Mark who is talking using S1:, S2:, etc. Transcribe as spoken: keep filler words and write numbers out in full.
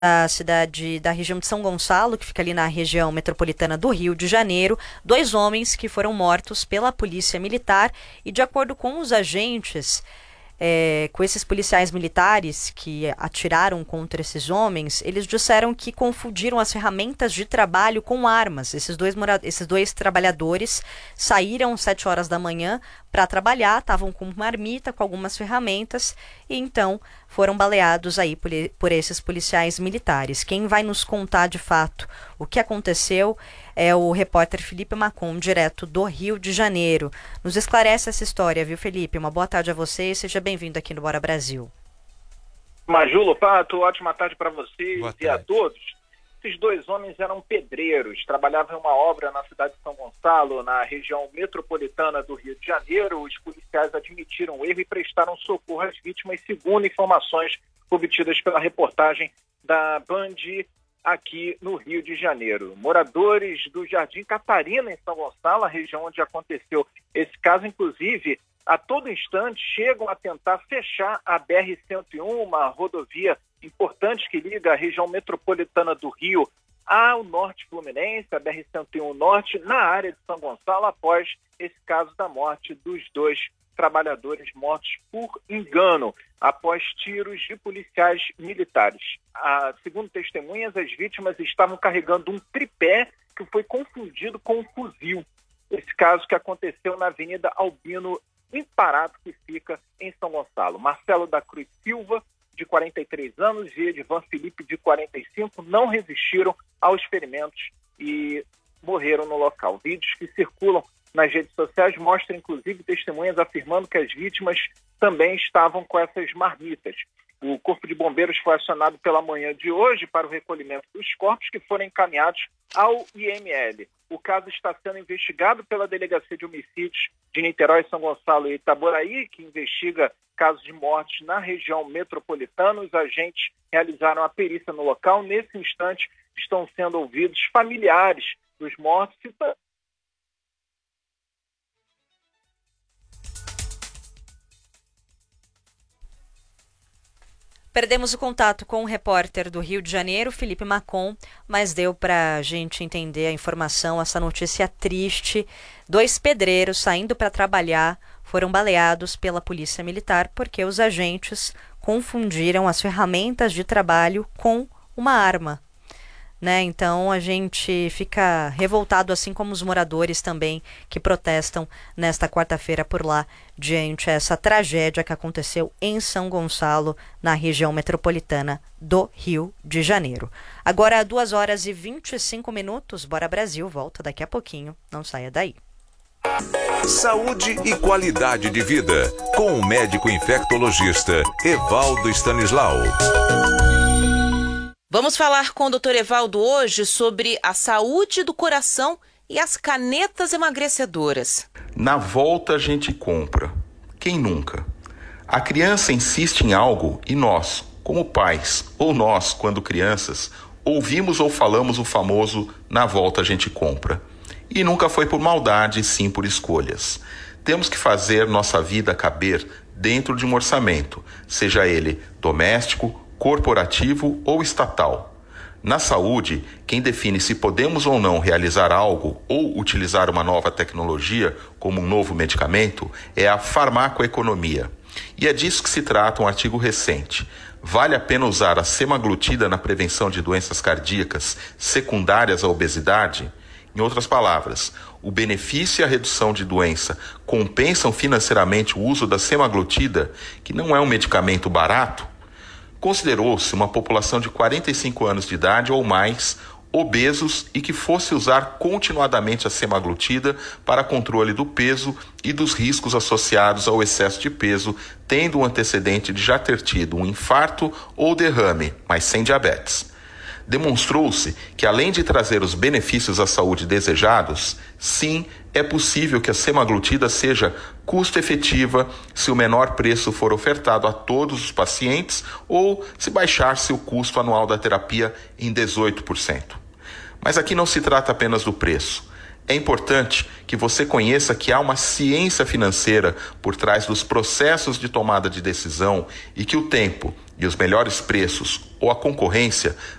S1: da cidade da região de São Gonçalo, que fica ali na região metropolitana do Rio de Janeiro, dois homens que foram mortos pela polícia militar e, de acordo com os agentes, é, com esses policiais militares que atiraram contra esses homens, eles disseram que confundiram as ferramentas de trabalho com armas. Esses dois, mora- esses dois trabalhadores saíram às sete horas da manhã para trabalhar, estavam com marmita, com algumas ferramentas, e então foram baleados aí por, por esses policiais militares. Quem vai nos contar de fato o que aconteceu é o repórter Felipe Macon, direto do Rio de Janeiro. Nos esclarece essa história, viu, Felipe? Uma boa tarde a você e seja bem-vindo aqui no Bora Brasil.
S2: Maju Lopato, ótima tarde para vocês e a todos. Esses dois homens eram pedreiros, trabalhavam em uma obra na cidade de São Gonçalo, na região metropolitana do Rio de Janeiro. Os policiais admitiram o erro e prestaram socorro às vítimas, segundo informações obtidas pela reportagem da Band aqui no Rio de Janeiro. Moradores do Jardim Catarina, em São Gonçalo, a região onde aconteceu esse caso, inclusive, a todo instante chegam a tentar fechar a B R cento e um, uma rodovia importante que liga a região metropolitana do Rio ao norte fluminense, a B R cento e um Norte, na área de São Gonçalo, após esse caso da morte dos dois trabalhadores mortos por engano, após tiros de policiais militares. Ah, segundo testemunhas, as vítimas estavam carregando um tripé que foi confundido com um fuzil. Esse caso que aconteceu na Avenida Albino Imparato, que fica em São Gonçalo. Marcelo da Cruz Silva, de quarenta e três anos, e Edvan Felipe, de quarenta e cinco, não resistiram aos ferimentos e morreram no local. Vídeos que circulam nas redes sociais mostram, inclusive, testemunhas afirmando que as vítimas também estavam com essas marmitas. O Corpo de Bombeiros foi acionado pela manhã de hoje para o recolhimento dos corpos, que foram encaminhados ao I M L. O caso está sendo investigado pela Delegacia de Homicídios de Niterói, São Gonçalo e Itaboraí, que investiga casos de mortes na região metropolitana. Os agentes realizaram a perícia no local. Nesse instante, estão sendo ouvidos familiares dos mortos e
S1: Perdemos o contato com o repórter do Rio de Janeiro, Felipe Macon, mas deu para a gente entender a informação, essa notícia triste. Dois pedreiros saindo para trabalhar foram baleados pela polícia militar porque os agentes confundiram as ferramentas de trabalho com uma arma. Né? Então a gente fica revoltado, assim como os moradores também que protestam nesta quarta-feira por lá, diante essa tragédia que aconteceu em São Gonçalo, na região metropolitana do Rio de Janeiro. Agora, duas horas e vinte e cinco minutos, Bora Brasil, volta daqui a pouquinho, não saia daí.
S3: Saúde e qualidade de vida, com o médico infectologista Evaldo Stanislau.
S4: Vamos falar com o doutor Evaldo hoje sobre a saúde do coração e as canetas emagrecedoras.
S5: Na volta a gente compra. Quem nunca? A criança insiste em algo e nós, como pais, ou nós, quando crianças, ouvimos ou falamos o famoso na volta a gente compra. E nunca foi por maldade, sim por escolhas. Temos que fazer nossa vida caber dentro de um orçamento, seja ele doméstico, corporativo ou estatal. Na saúde, quem define se podemos ou não realizar algo ou utilizar uma nova tecnologia, como um novo medicamento, é a farmacoeconomia. E é disso que se trata um artigo recente. Vale a pena usar a semaglutida na prevenção de doenças cardíacas secundárias à obesidade? Em outras palavras, o benefício e a redução de doença compensam financeiramente o uso da semaglutida, que não é um medicamento barato? Considerou-se uma população de quarenta e cinco anos de idade ou mais, obesos e que fosse usar continuadamente a semaglutida para controle do peso e dos riscos associados ao excesso de peso, tendo um antecedente de já ter tido um infarto ou derrame, mas sem diabetes. Demonstrou-se que, além de trazer os benefícios à saúde desejados, sim, é possível que a semaglutida seja custo-efetiva se o menor preço for ofertado a todos os pacientes ou se baixar-se o custo anual da terapia em dezoito por cento. Mas aqui não se trata apenas do preço. É importante que você conheça que há uma ciência financeira por trás dos processos de tomada de decisão e que o tempo e os melhores preços ou a concorrência